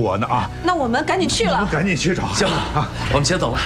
我呢啊！ 那我们赶紧去了， 我们赶紧去找。 行啊，我们先走了。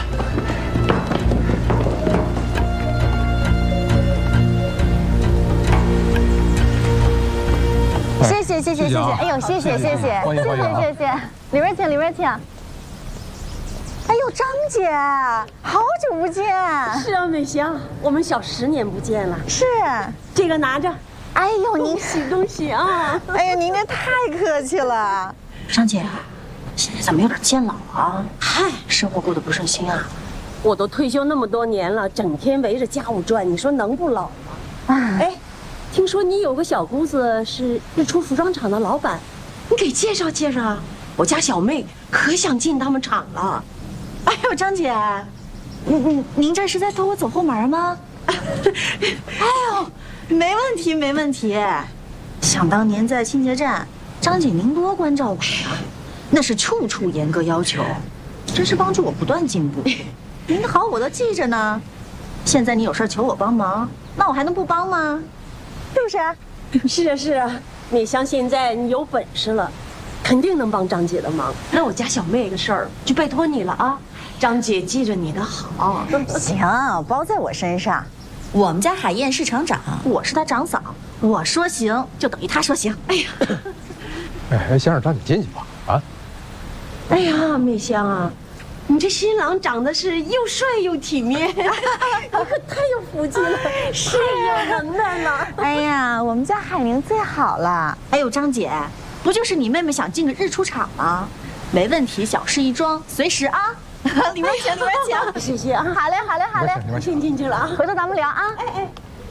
谢谢谢谢谢谢，哎呦谢谢谢谢， 欢迎欢迎啊！ 谢谢，里边请里边请。哎呦，张姐，好久不见！ 是啊，美香，我们小10年不见了。 是， 这个拿着。 哎呦，您恭喜啊！ 哎呦，您这太客气了。 张姐，现在怎么有点渐老啊？ 嗨， 生活过得不顺心啊？ 我都退休那么多年了，整天围着家务转，你说能不老吗？哎，听说你有个小姑子是日出服装厂的老板，你给介绍介绍。我家小妹可想进他们厂了。 哎呦，张姐，您这是在拖我走后门吗？哎呦，没问题没问题。想当年在清洁站，张姐您多关照我呀，那是处处严格要求，真是帮助我不断进步。您的好我都记着呢。现在你有事求我帮忙，那我还能不帮吗？是不是？ 是啊是啊，美香现在你有本事了，肯定能帮张姐的忙。那我家小妹的事儿就拜托你了啊，张姐记着你的好。 行，包在我身上。 我们家海燕是厂长，我是她长嫂，我说行就等于她说行。哎呀， 哎，先让张姐进去吧，啊！ 哎呀，美香啊，你这新郎长得是又帅又体面，你可太有福气了，是有能耐了。 哎呀，我们家海宁最好了。 哎呦，张姐，不就是你妹妹想进个日出厂吗？没问题，小事一桩，随时啊。里面请，里面请。 谢谢啊。 好嘞，好嘞，好嘞。 先进去了啊， 回头咱们聊啊。哎。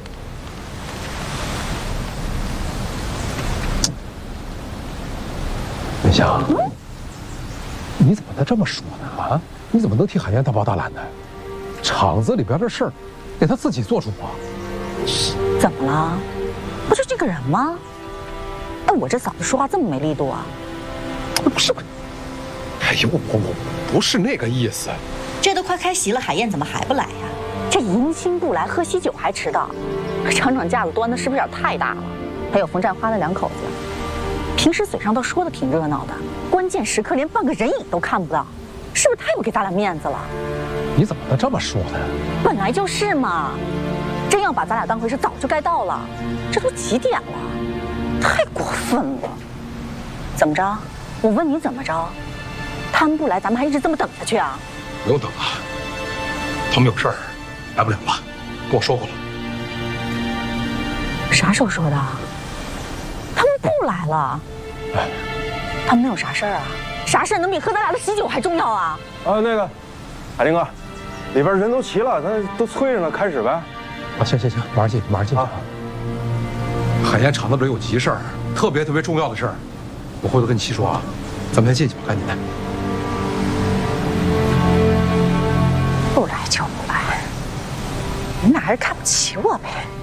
美香，你怎么能这么说呢？啊，你怎么能替海燕大包大揽的？厂子里边的事儿，得她自己做主啊。 怎么了？不就这个人吗？哎，我这嫂子说话这么没力度啊？ 不是，哎呦，我不是那个意思。 这都快开席了，海燕怎么还不来呀？ 这迎亲不来，喝喜酒还迟到，厂长架子端的是不是有点太大了？还有冯占花那2口子，平时嘴上倒说的挺热闹的，关键时刻连半个人影都看不到，是不是太不给咱俩面子了？ 你怎么能这么说呢？ 本来就是嘛，真要把咱俩当回事，早就该到了。这都几点了？太过分了！怎么着？我问你怎么着？他们不来，咱们还一直这么等下去啊？ 不用等了，他们有事儿，来不了了，跟我说过了。 啥时候说的？他们不来了。 哎， 他们能有啥事儿啊？啥事儿能比喝咱俩的喜酒还重要啊？ 啊，那个，海林哥，里边人都齐了，咱都催着呢，开始呗。 啊，行，马上进去，马上进去啊！海燕厂子里有急事儿，特别重要的事儿，我回头跟你细说啊。咱们先进去吧，赶紧的。 不来就不来，你们俩还是看不起我呗。